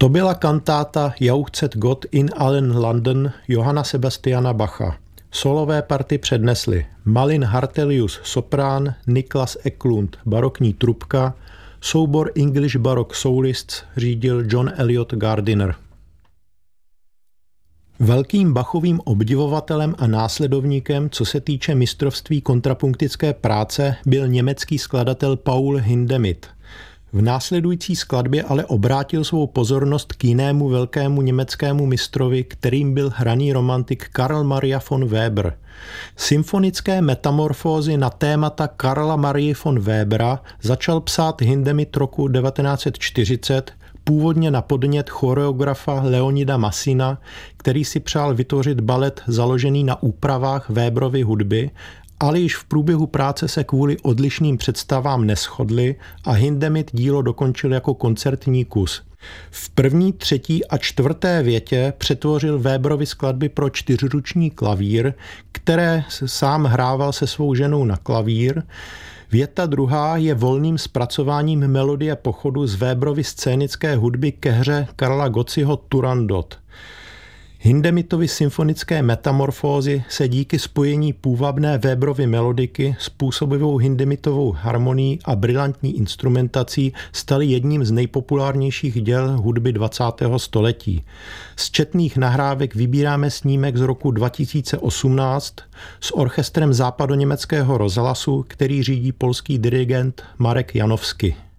To byla kantáta Jauchzet Gott in allen Landen Johanna Sebastiana Bacha. Solové party přednesly Malin Hartelius soprán, Niklas Eklund barokní trubka, soubor English Baroque Solists řídil John Eliot Gardiner. Velkým Bachovým obdivovatelem a následovníkem, co se týče mistrovství kontrapunktické práce, byl německý skladatel Paul Hindemith. V následující skladbě ale obrátil svou pozornost k jinému velkému německému mistrovi, kterým byl hraný romantik Karl Maria von Weber. Symfonické metamorfózy na témata Karla Marie von Webera začal psát Hindemith roku 1940, původně na podnět choreografa Leonida Massina, který si přál vytvořit balet založený na úpravách Weberovy hudby, ale již v průběhu práce se kvůli odlišným představám neshodli a Hindemith dílo dokončil jako koncertní kus. V první, třetí a čtvrté větě přetvořil Weberovy skladby pro čtyřruční klavír, které sám hrával se svou ženou na klavír. Věta druhá je volným zpracováním melodie pochodu z Weberovy scénické hudby ke hře Karla Gotziho Turandot. Hindemithovy symfonické metamorfózy se díky spojení půvabné Weberovy melodiky, způsobivou Hindemithovou harmonií a brilantní instrumentací staly jedním z nejpopulárnějších děl hudby 20. století. Z četných nahrávek vybíráme snímek z roku 2018 s orchestrem Západoněmeckého rozhlasu, který řídí polský dirigent Marek Janowski.